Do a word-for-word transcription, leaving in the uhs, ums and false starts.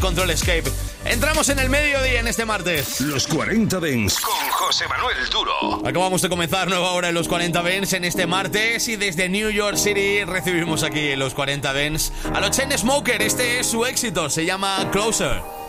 Control Escape. Entramos en el mediodía en este martes. Los cuarenta Dance con José Manuel Duro. Acabamos de comenzar nueva hora en los cuarenta Dance en este martes y desde New York City recibimos aquí en los cuarenta Dance a los Chainsmokers. Este es su éxito, se llama Closer.